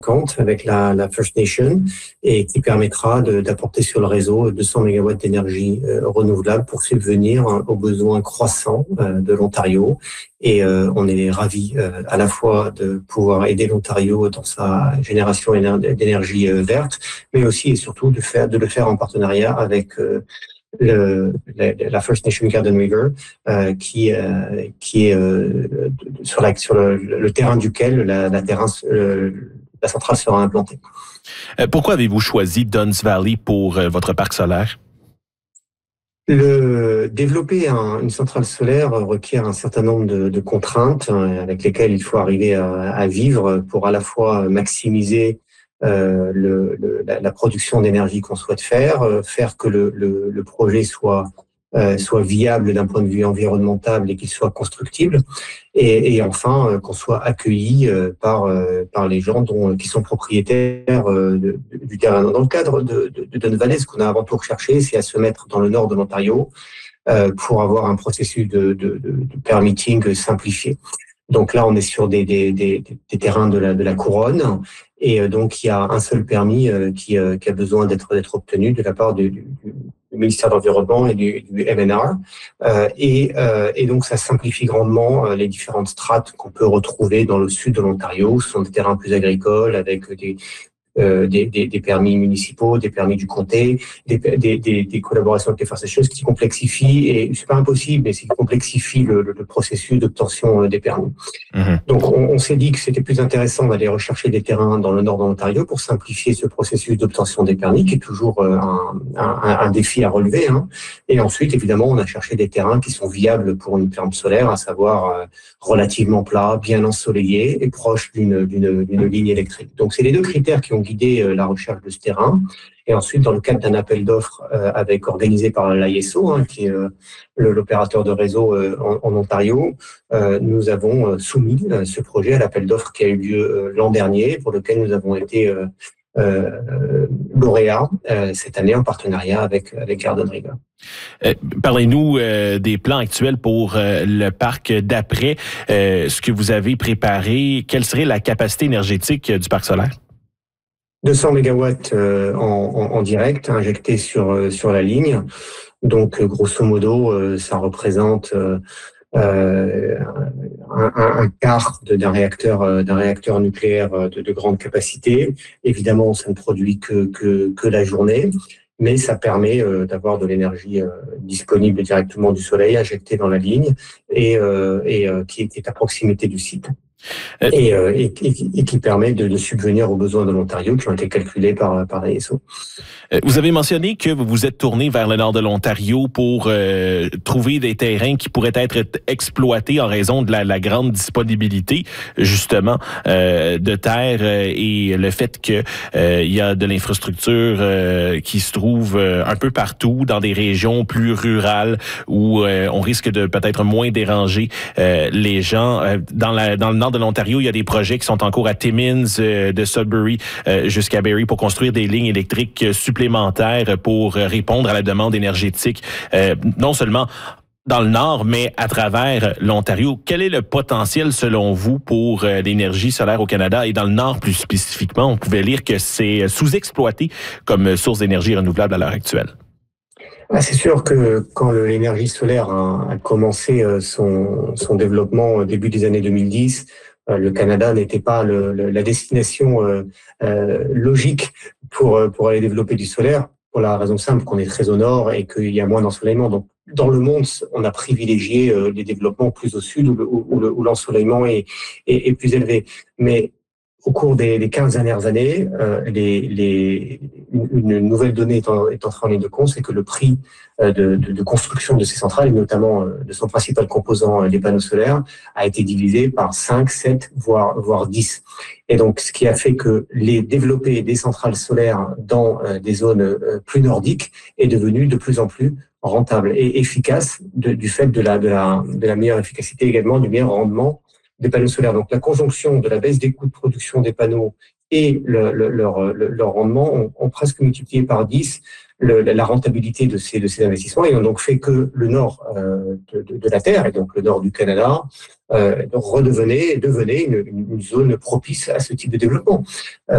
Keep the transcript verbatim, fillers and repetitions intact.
compte avec la, la First Nation et qui permettra de, d'apporter sur le réseau deux cents mégawatts d'énergie euh, renouvelable pour subvenir aux besoins croissants euh, de l'Ontario. Et euh, on est ravis euh, à la fois de pouvoir aider l'Ontario dans sa génération d'énergie euh, verte, mais aussi et surtout de faire de le faire en partenariat avec euh, Le, la, la First Nation Garden River, euh, qui euh, qui est euh, sur la sur le, le terrain duquel la, la terrain euh, la centrale sera implantée. Pourquoi avez-vous choisi Duns Valley pour euh, votre parc solaire? Le, développer un, une centrale solaire requiert un certain nombre de, de contraintes euh, avec lesquelles il faut arriver à, à vivre pour à la fois maximiser Euh, le, le, la, la production d'énergie qu'on souhaite faire, euh, faire que le, le, le projet soit euh, soit viable d'un point de vue environnemental et qu'il soit constructible, et, et enfin euh, qu'on soit accueilli euh, par euh, par les gens dont qui sont propriétaires euh, de, de, du terrain. Dans le cadre de, de, de Duns Valley, ce qu'on a avant tout recherché, c'est à se mettre dans le nord de l'Ontario euh, pour avoir un processus de, de, de, de permitting simplifié. Donc là, on est sur des, des, des, des terrains de la, de la couronne, et donc il y a un seul permis euh, qui, euh, qui a besoin d'être, d'être obtenu de la part du, du, du ministère de l'Environnement et du, du M N R. Euh, et, euh, et donc ça simplifie grandement euh, les différentes strates qu'on peut retrouver dans le sud de l'Ontario. Ce sont des terrains plus agricoles avec des Euh, des, des, des permis municipaux, des permis du comté, des, des, des, des collaborations avec les First Nations, ce qui complexifie, et c'est pas impossible, mais ce qui complexifie le, le, le processus d'obtention des permis. Mmh. Donc on, on s'est dit que c'était plus intéressant d'aller rechercher des terrains dans le nord de l'Ontario pour simplifier ce processus d'obtention des permis, qui est toujours un, un, un défi à relever. Hein. Et ensuite, évidemment, on a cherché des terrains qui sont viables pour une ferme solaire, à savoir euh, relativement plat, bien ensoleillé et proche d'une, d'une, d'une ligne électrique. Donc c'est les deux critères qui ont guidé la recherche de ce terrain. Et ensuite, dans le cadre d'un appel d'offres euh, avec organisé par l'I S O, hein, qui est euh, l'opérateur de réseau euh, en, en Ontario, euh, nous avons euh, soumis euh, ce projet à l'appel d'offres qui a eu lieu euh, l'an dernier, pour lequel nous avons été euh, euh, lauréats euh, cette année en partenariat avec, avec Garden River. Euh, parlez-nous euh, des plans actuels pour euh, le parc d'après. Euh, ce que vous avez préparé, quelle serait la capacité énergétique euh, du parc solaire? deux cents mégawatts euh, en, en, en direct injectés sur sur la ligne. Donc grosso modo, euh, ça représente euh, euh, un, un, un quart de, d'un réacteur euh, d'un réacteur nucléaire de, de grande capacité. Évidemment, ça ne produit que que, que la journée, mais ça permet euh, d'avoir de l'énergie euh, disponible directement du soleil, injectée dans la ligne, et euh, et euh, qui, qui est à proximité du site. Et, euh, et, et, et qui permet de, de subvenir aux besoins de l'Ontario qui ont été calculés par, par l'I S O. Vous avez mentionné que vous vous êtes tourné vers le nord de l'Ontario pour euh, trouver des terrains qui pourraient être exploités en raison de la, la grande disponibilité, justement, euh, de terre euh, et le fait que euh, il y a de l'infrastructure euh, qui se trouve euh, un peu partout dans des régions plus rurales où euh, on risque de peut-être moins déranger euh, les gens. Euh, dans, la, dans le nord de l'Ontario, il y a des projets qui sont en cours à Timmins, euh, de Sudbury euh, jusqu'à Barrie pour construire des lignes électriques supplémentaires pour répondre à la demande énergétique, euh, non seulement dans le nord, mais à travers l'Ontario. Quel est le potentiel, selon vous, pour euh, l'énergie solaire au Canada et dans le nord plus spécifiquement? On pouvait lire que c'est sous-exploité comme source d'énergie renouvelable à l'heure actuelle. Ah, c'est sûr que quand l'énergie solaire a, a commencé son, son développement au début des années deux mille dix, le Canada n'était pas le, le, la destination euh, euh, logique pour, pour aller développer du solaire, pour la raison simple qu'on est très au nord et qu'il y a moins d'ensoleillement. Donc, dans le monde, on a privilégié euh, les développements plus au sud où, le, où, le, où l'ensoleillement est, est, est plus élevé. Mais au cours des, des quinze dernières années, euh, les, les, une, une nouvelle donnée est, en, est entrée en ligne de compte, c'est que le prix euh, de, de, de construction de ces centrales, et notamment euh, de son principal composant, euh, les panneaux solaires, a été divisé par cinq, sept, voire, voire dix. Et donc, ce qui a fait que les développer des centrales solaires dans euh, des zones euh, plus nordiques est devenu de plus en plus rentable et efficace de, du fait de la, de, la, de la meilleure efficacité également, du meilleur rendement des panneaux solaires. Donc la conjonction de la baisse des coûts de production des panneaux et le, le, leur, le, leur rendement ont, ont presque multiplié par dix le, la rentabilité de ces, de ces investissements et ont donc fait que le nord euh, de, de, de la Terre, et donc le nord du Canada, euh, redevenait devenait une, une zone propice à ce type de développement. Euh,